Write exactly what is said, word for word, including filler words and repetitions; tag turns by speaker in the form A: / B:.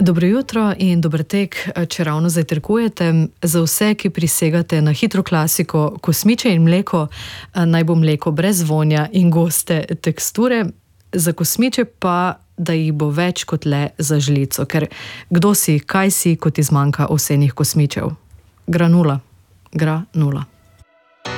A: Dobro jutro in dober tek, če ravno zajtrkujete. Za vse, ki prisegate na hitro klasiko, kosmiče in mleko, naj bo mleko brez vonja in goste teksture. Za kosmiče pa, da jih bo več kot le za žlico. Ker kdo si, kaj si, ko ti zmanjka ovsenih kosmičev? Granula. Granula.